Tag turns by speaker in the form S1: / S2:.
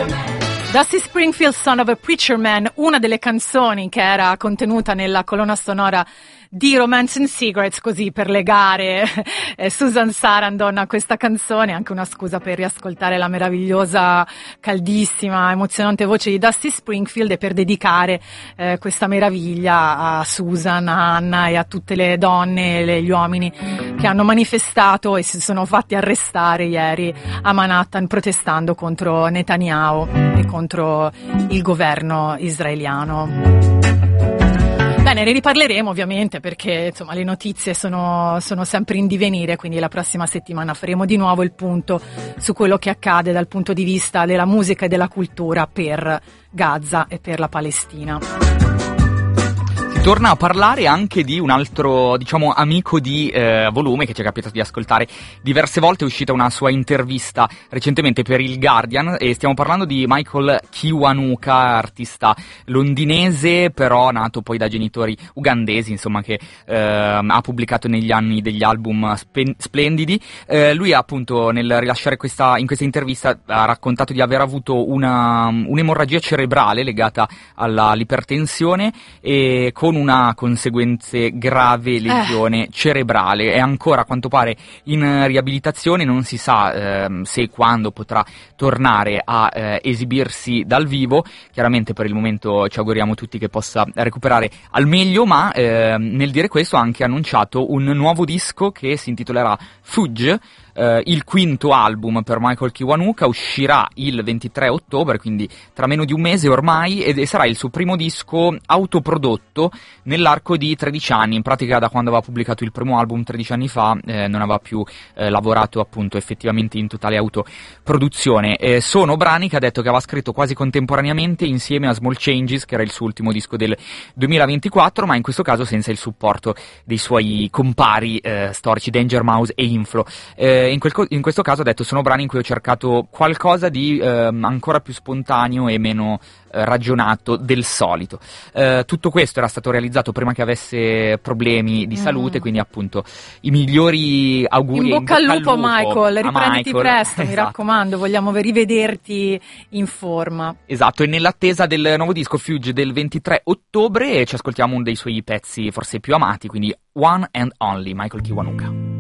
S1: Dusty Springfield, Son of a Preacher Man, una delle canzoni che era contenuta nella colonna sonora di Romance and Cigarettes, così per legare Susan Sarandon a questa canzone, anche una scusa per riascoltare la meravigliosa, caldissima, emozionante voce di Dusty Springfield e per dedicare questa meraviglia a Susan, a Anna e a tutte le donne e gli uomini che hanno manifestato e si sono fatti arrestare ieri a Manhattan protestando contro Netanyahu e contro il governo israeliano. Bene, ne riparleremo ovviamente perché insomma le notizie sono sempre in divenire, quindi la prossima settimana faremo di nuovo il punto su quello che accade dal punto di vista della musica e della cultura per Gaza e per la Palestina.
S2: Torna a parlare anche di un altro, diciamo, amico di volume che ci è capitato di ascoltare diverse volte. È uscita una sua intervista recentemente per il Guardian e stiamo parlando di Michael Kiwanuka, artista londinese però nato poi da genitori ugandesi, insomma, che ha pubblicato negli anni degli album splendidi. Lui appunto nel rilasciare in questa intervista ha raccontato di aver avuto un'emorragia cerebrale legata all'ipertensione e con una conseguenze grave lesione cerebrale. È ancora a quanto pare in riabilitazione, non si sa se e quando potrà tornare a esibirsi dal vivo. Chiaramente per il momento ci auguriamo tutti che possa recuperare al meglio, ma nel dire questo ha anche annunciato un nuovo disco che si intitolerà Fudge. Il quinto album per Michael Kiwanuka uscirà il 23 ottobre, quindi tra meno di un mese ormai, e sarà il suo primo disco autoprodotto nell'arco di 13 anni. In pratica da quando aveva pubblicato il primo album 13 anni fa non aveva più lavorato appunto effettivamente in totale autoproduzione. Sono brani che ha detto che aveva scritto quasi contemporaneamente insieme a Small Changes, che era il suo ultimo disco del 2024, ma in questo caso senza il supporto dei suoi compari storici Danger Mouse e Inflo. In questo caso ha detto sono brani in cui ho cercato qualcosa di ancora più spontaneo e meno ragionato del solito. Tutto questo era stato realizzato prima che avesse problemi di salute, quindi appunto i migliori auguri.
S1: In bocca al lupo Michael, riprenditi presto,
S2: esatto.
S1: Mi raccomando, vogliamo rivederti in forma.
S2: Esatto, e nell'attesa del nuovo disco Fuge del 23 ottobre ci ascoltiamo uno dei suoi pezzi forse più amati, quindi One and Only, Michael Kiwanuka.